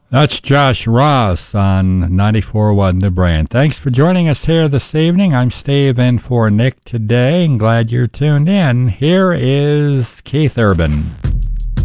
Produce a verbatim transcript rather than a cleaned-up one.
That's Josh Ross on ninety-four point one The Brand. Thanks for joining us here this evening. I'm Steve in for Nick today, and glad you're tuned in. Here is Keith Urban.